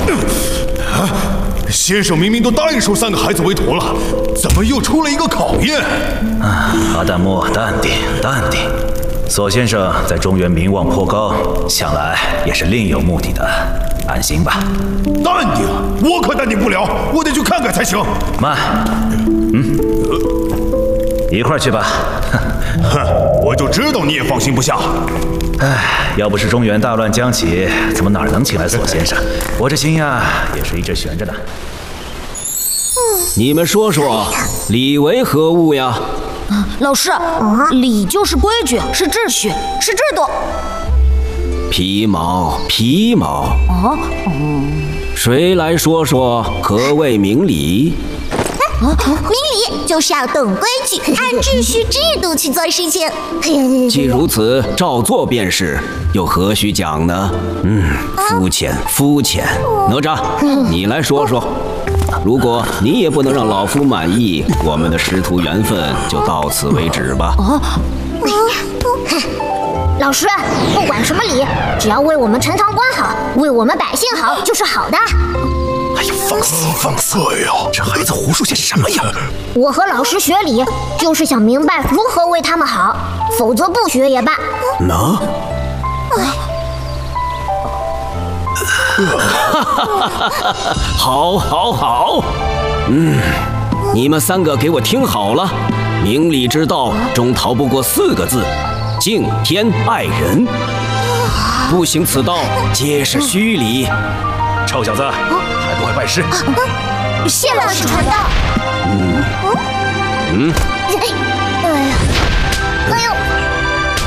先生明明都答应收3个孩子为徒了，怎么又出了一个考验？ 阿旦木，淡定，淡定。索先生在中原名望颇高，想来也是另有目的的，安心吧。 淡定？我可淡定不了，我得去看看才行。 慢，一块儿去吧。 哼，我就知道你也放心不下。 唉，要不是中原大乱将起，怎么哪能请来索先生？我这心呀，也是一直悬着呢。 你们说说，礼为何物呀？ 老师，礼就是规矩，是秩序，是制度。 皮毛，皮毛。谁来说说何谓明理？ 明理就是要懂规矩，按秩序制度去做事情。 既如此，照做便是，又何须讲呢？肤浅，肤浅。哪吒，你来说说。如果你也不能让老夫满意，我们的师徒缘分就到此为止吧。 老师，不管什么理，只要为我们陈塘关好，为我们百姓好，就是好的。 哎呀，放肆放肆！哎呀，这孩子胡说些什么呀？ 我和老师学礼，就是想明白如何为他们好，否则不学也罢。 喏。好，好，好。你们3个给我听好了，明理之道中逃不过4个字：敬天爱人。不行此道，皆是虚礼。 臭小子，还不快拜师！ 谢老师传道。